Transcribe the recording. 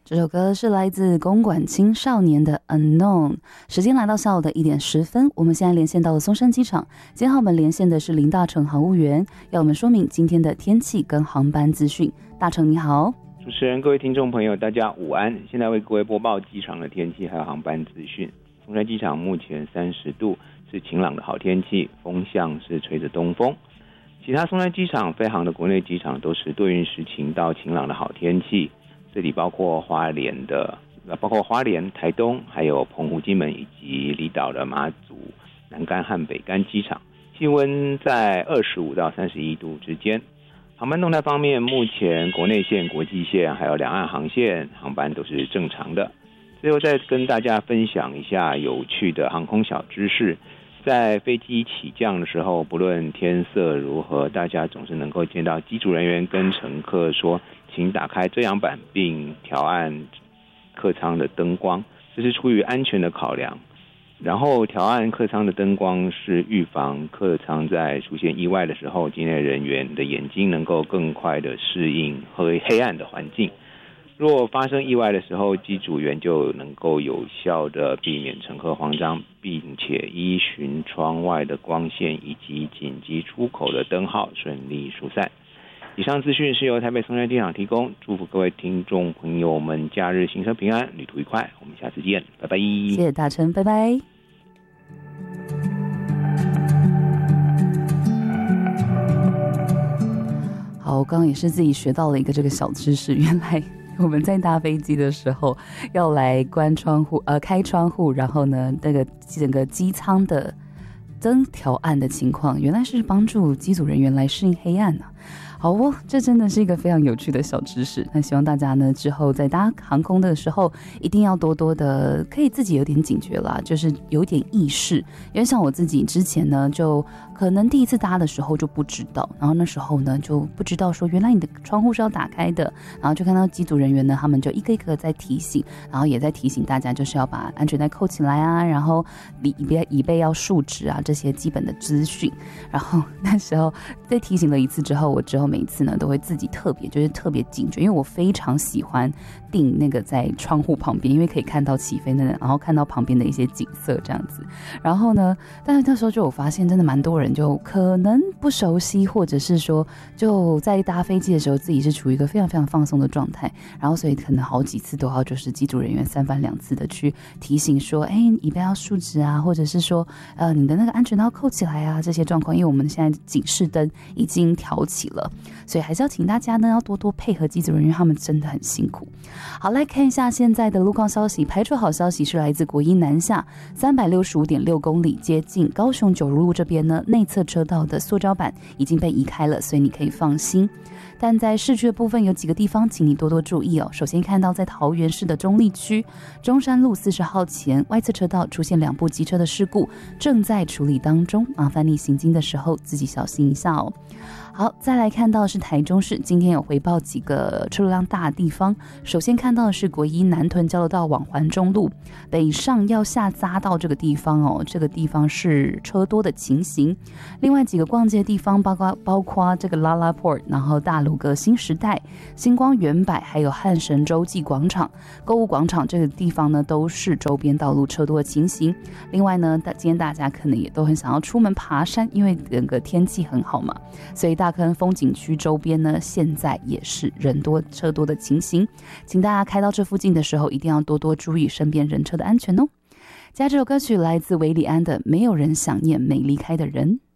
这首歌是来自公馆青少年的 Unknown。 时间来到下午的1点10分，我们现在连线到了松山机场。今天我们连线的是林大成航务员，要我们说明今天的天气跟航班资讯。大成你好。 主持人、各位听众朋友大家午安，现在为各位播报机场的天气还有航班资讯。松山机场目前30度，是晴朗的好天气，风向是吹着东风。其他松山机场飞航的国内机场都是多云时晴到晴朗的好天气，这里包括花莲、台东，还有澎湖、金门以及离岛的马祖、南竿和北竿机场，气温在25到31度之间。航班动态方面，目前国内线、国际线还有两岸航线航班都是正常的。最后再跟大家分享一下有趣的航空小知识。在飞机起降的时候，不论天色如何，大家总是能够见到机组人员跟乘客说，请打开遮阳板并调暗客舱的灯光，这是出于安全的考量。然后调暗客舱的灯光是预防客舱在出现意外的时候，机内人员的眼睛能够更快的适应黑暗的环境。若发生意外的时候，机组员就能够有效的避免乘客慌张，并且依循窗外的光线以及紧急出口的灯号顺利疏散。以上资讯是由台北松山机场提供，祝福各位听众朋友们假日行车平安，旅途愉快，我们下次见，拜拜。 谢谢大成，拜拜。好，我刚刚也是自己学到了一个这个小知识，原来我们在搭飞机的时候要来关窗户，开窗户，然后呢，那个整个机舱的灯调暗的情况，原来是帮助机组人员来适应黑暗啊。好哦，这真的是一个非常有趣的小知识。那希望大家呢之后在搭航空的时候，一定要多多的可以自己有点警觉啦，就是有点意识。因为像我自己之前呢，就可能第一次搭的时候就不知道，然后那时候呢就不知道说原来你的窗户是要打开的，然后就看到机组人员呢，他们就一个一个在提醒，然后也在提醒大家就是要把安全带扣起来啊，然后椅背要竖直啊，这些基本的资讯。然后那时候在提醒了一次之后，我之后每一次呢都会自己特别警觉，因为我非常喜欢定那个在窗户旁边，因为可以看到起飞的，然后看到旁边的一些景色这样子。然后呢，但是那时候就有发现，真的蛮多人就可能不熟悉，或者是说就在搭飞机的时候自己是处于一个非常非常放松的状态，然后所以可能好几次都要就是机组人员3番2次的去提醒说，椅背要竖直啊，或者是说你的那个安全带要扣起来啊，这些状况，因为我们现在警示灯已经调起了，所以还是要请大家呢要多多配合机组人员，他们真的很辛苦。好，来看一下现在的路况消息。排除好消息是来自国一南下365.6公里，接近高雄九如路这边呢，内侧车道的塑胶板已经被移开了，所以你可以放心。但在市区的部分有几个地方请你多多注意哦。首先看到在桃园市的中坜区中山路40号前外侧车道出现2部机车的事故，正在处理当中，麻烦你行经的时候自己小心一下哦。好，再来看到是台中市，今天有回报几个车流量大的地方。首先看到的是国一南屯交流道往环中路北上要下匝道这个地方哦，这个地方是车多的情形。另外几个逛街的地方包括这个拉拉 port， 然后大鲁阁新时代、星光远百，还有汉神洲际广场、购物广场这个地方呢，都是周边道路车多的情形。另外呢，今天大家可能也都很想要出门爬山，因为整个天气很好嘛，所以大坑风景区周边呢，现在也是人多车多的情形，请大家开到这附近的时候，一定要多多注意身边人车的安全哦。接下来这首歌曲来自韦礼安的《没有人想念没离开的人》。